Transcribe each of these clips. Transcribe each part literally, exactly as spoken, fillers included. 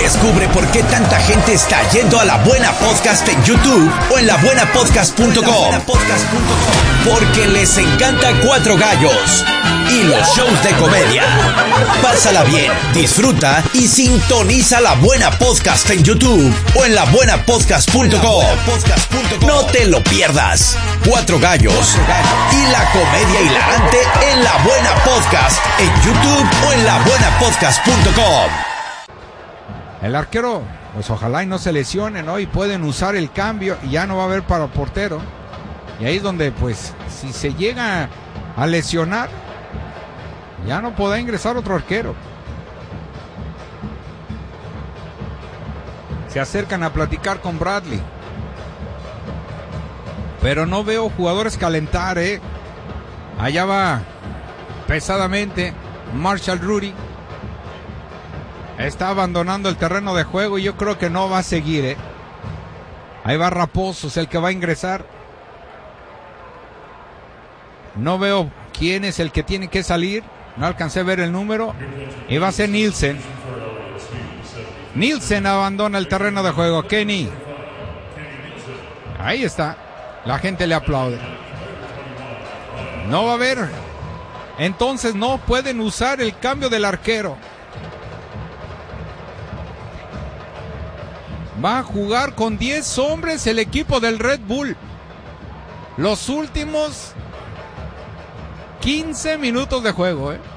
Descubre por qué tanta gente está yendo a La Buena Podcast en YouTube o en la buena podcast punto com. Porque les encanta Cuatro Gallos y los shows de comedia. Pásala bien, disfruta y sintoniza La Buena Podcast en YouTube o en la buena podcast punto com. No te lo pierdas. Cuatro Gallos y la comedia hilarante en La Buena Podcast en YouTube o en la buena podcast punto com. El arquero, pues ojalá y no se lesione, ¿no? Y pueden usar el cambio y ya no va a haber para portero. Y ahí es donde, pues, si se llega a lesionar, ya no podrá ingresar otro arquero. Se acercan a platicar con Bradley. Pero no veo jugadores calentar, ¿eh? Allá va pesadamente Marshall Rudy. Está abandonando el terreno de juego y yo creo que no va a seguir, ¿eh? Ahí va Raposo, es el que va a ingresar. No veo quién es el que tiene que salir. No alcancé a ver el número. Y va a ser Nielsen. Nielsen abandona el terreno de juego. Kenny. Ahí está. La gente le aplaude. No va a haber. Entonces no pueden usar el cambio del arquero. Va a jugar con diez hombres el equipo del Red Bull. Los últimos quince minutos de juego, ¿eh?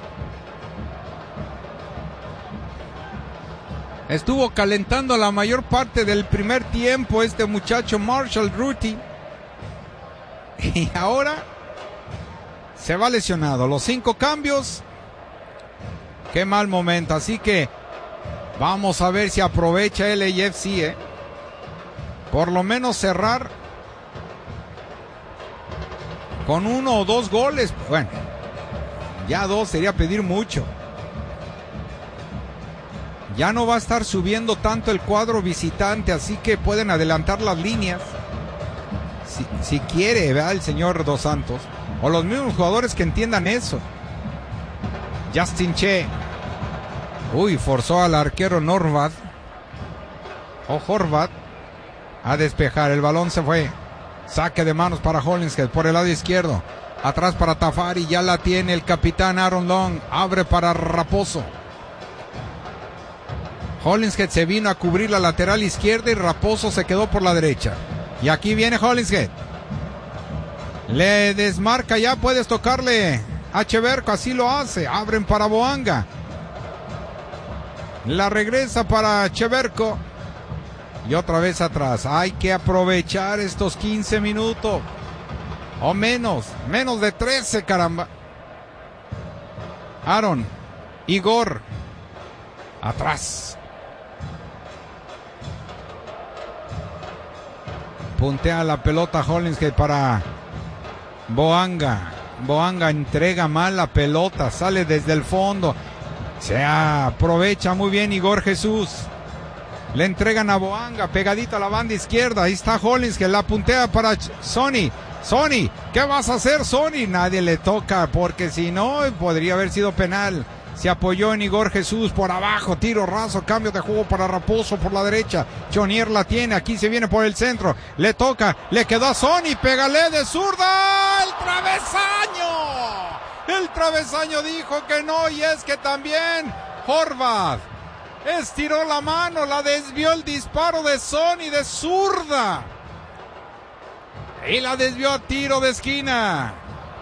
Estuvo calentando la mayor parte del primer tiempo este muchacho Marshall Rudy. Y ahora se va lesionado. Los cinco cambios. Qué mal momento. Así que vamos a ver si aprovecha el L A F C, ¿eh? Por lo menos cerrar con uno o dos goles. Bueno, ya dos sería pedir mucho. Ya no va a estar subiendo tanto el cuadro visitante, así que pueden adelantar las líneas. Si, si quiere, ¿verdad? El señor Dos Santos. O los mismos jugadores que entiendan eso. Justin Che. Uy, forzó al arquero Norvad. O Horvat. A despejar. El balón se fue. Saque de manos para Hollingshead por el lado izquierdo. Atrás para Tafari. Ya la tiene el capitán Aaron Long. Abre para Raposo. Hollingshead se vino a cubrir la lateral izquierda y Raposo se quedó por la derecha. Y aquí viene Hollingshead. Le desmarca ya. Puedes tocarle a Cheverco. Así lo hace. Abren para Boanga. La regresa para Cheverco. Y otra vez atrás. Hay que aprovechar estos quince minutos. O menos. Menos de trece, caramba. Aaron. Igor. Atrás. Puntea la pelota Hollingshead para Boanga. Boanga entrega mal la pelota. Sale desde el fondo. Se aprovecha muy bien Igor Jesús. Le entregan a Boanga, pegadito a la banda izquierda. Ahí está Hollingshead, la puntea para Sonny. Sonny, ¿qué vas a hacer, Sonny? Nadie le toca, porque si no, podría haber sido penal. Se apoyó en Igor Jesús por abajo, tiro raso, cambio de juego para Raposo por la derecha. Chonier la tiene, aquí se viene por el centro. Le toca, le quedó a Sonny, pégale de zurda. ¡El travesaño! El travesaño dijo que no, y es que también Horvath estiró la mano, la desvió el disparo de Sonny de zurda. Y la desvió a tiro de esquina.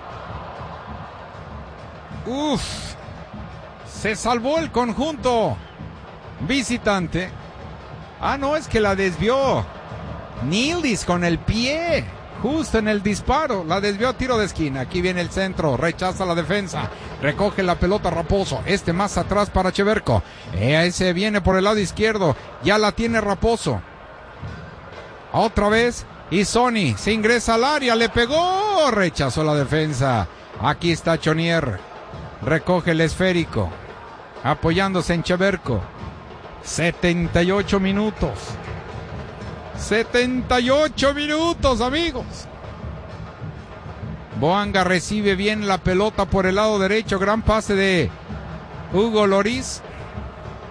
Uf. Se salvó el conjunto visitante. Ah, no, es que la desvió Nildis con el pie. Justo en el disparo. La desvió a tiro de esquina. Aquí viene el centro. Rechaza la defensa. Recoge la pelota Raposo. Este más atrás para Cheverco. Ese viene por el lado izquierdo. Ya la tiene Raposo. Otra vez. Y Sonny se ingresa al área. Le pegó. Rechazó la defensa. Aquí está Chonier. Recoge el esférico. Apoyándose en Cheverco. setenta y ocho minutos. setenta y ocho minutos, amigos. Boanga recibe bien la pelota por el lado derecho. Gran pase de Hugo Lloris.